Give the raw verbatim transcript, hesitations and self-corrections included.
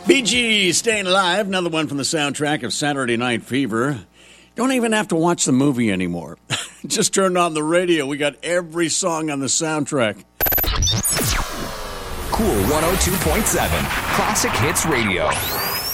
Bee Gees, Staying Alive, another one from the soundtrack of Saturday Night Fever. Don't even have to watch the movie anymore. Just turn on the radio. We got every song on the soundtrack. Cool one oh two point seven, Classic Hits Radio.